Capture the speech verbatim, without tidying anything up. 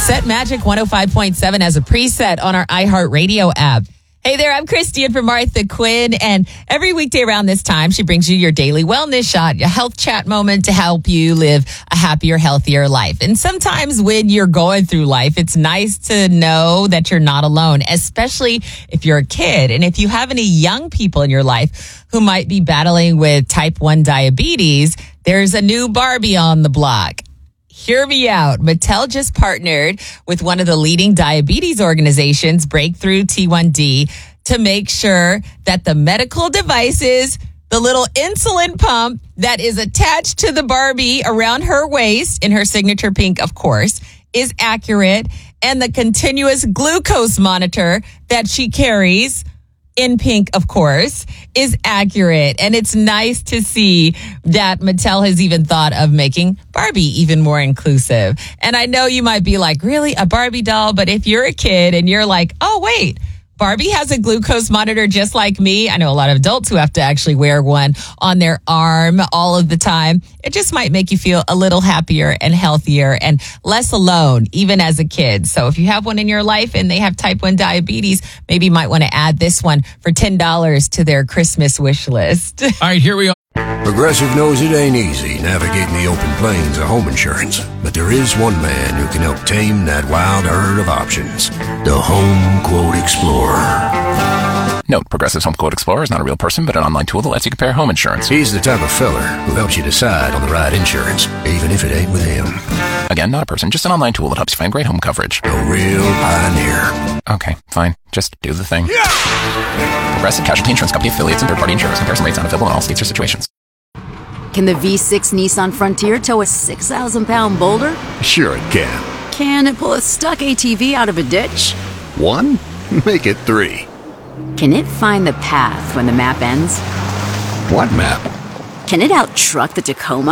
Set Magic one oh five point seven as a preset on our iHeartRadio app. Hey there, I'm Christy in for Martha Quinn, and every weekday around this time, she brings you your daily wellness shot, a health chat moment to help you live a happier, healthier life. And sometimes when you're going through life, it's nice to know that you're not alone, especially if you're a kid. And if you have any young people in your life who might be battling with type one diabetes, there's a new Barbie on the block. Hear me out. Mattel just partnered with one of the leading diabetes organizations, Breakthrough T one D, to make sure that the medical devices, the little insulin pump that is attached to the Barbie around her waist, in her signature pink, of course, is accurate, and the continuous glucose monitor that she carries, in pink, of course, is accurate. And it's nice to see that Mattel has even thought of making Barbie even more inclusive. And I know you might be like, really, a Barbie doll? But if you're a kid and you're like, oh, wait, Barbie has a glucose monitor just like me. I know a lot of adults who have to actually wear one on their arm all of the time. It just might make you feel a little happier and healthier and less alone, even as a kid. So if you have one in your life and they have type one diabetes, maybe you might want to add this one for ten dollars to their Christmas wish list. All right, here we are. Progressive knows it ain't easy navigating the open plains of home insurance, but there is one man who can help tame that wild herd of options. The Home Quote Explorer. Note, Progressive's Home Quote Explorer is not a real person, but an online tool that lets you compare home insurance. He's the type of feller who helps you decide on the right insurance, even if it ain't with him. Again, not a person, just an online tool that helps you find great home coverage. A real pioneer. Okay, fine. Just do the thing. Yeah! Progressive Casualty Insurance Company affiliates and third-party insurers. Comparison rates not available in all states or situations. Can the V six Nissan Frontier tow a six thousand pound boulder? Sure it can. Can it pull a stuck A T V out of a ditch? One? Make it three. Can it find the path when the map ends? What map? Can it out-truck the Tacoma?